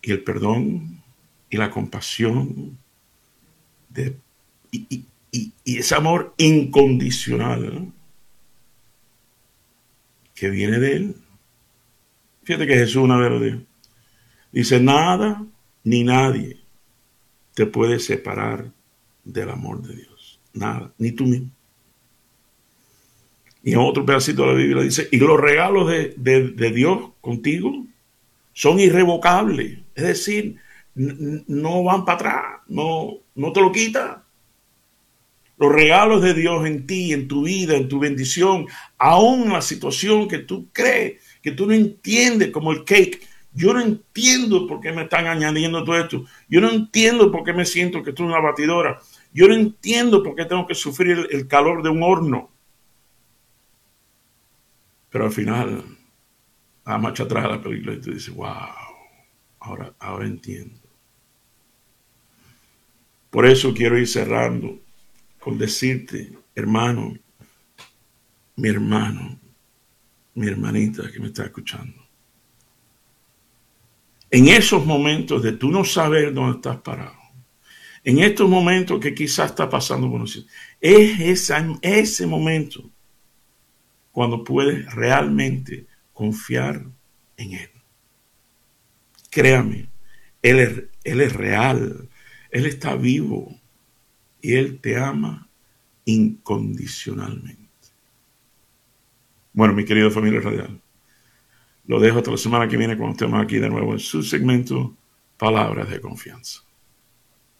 y el perdón y la compasión de, y ese amor incondicional que viene de Él. Fíjate que Jesús una vez lo dijo. Dice, nada ni nadie te puede separar del amor de Dios. Nada, ni tú mismo. Y en otro pedacito de la Biblia dice, y los regalos de Dios contigo son irrevocables. Es decir, no van para atrás, no te lo quita. Los regalos de Dios en ti, en tu vida, en tu bendición, aún en la situación que tú crees, que tú no entiendes, como el cake. Yo no entiendo por qué me están añadiendo todo esto. Yo no entiendo por qué me siento que estoy en una batidora. Yo no entiendo por qué tengo que sufrir el calor de un horno. Pero al final, a marcha atrás de la película y tú dices, wow, ahora entiendo. Por eso quiero ir cerrando con decirte, hermano, mi hermano, mi hermanita que me está escuchando. En esos momentos de tú no saber dónde estás parado, en estos momentos que quizás está pasando por nosotros, es ese momento cuando puedes realmente confiar en Él. Créame, Él es real, Él está vivo y Él te ama incondicionalmente. Bueno, mi querido familia radial, lo dejo hasta la semana que viene cuando estemos aquí de nuevo en su segmento Palabras de Confianza.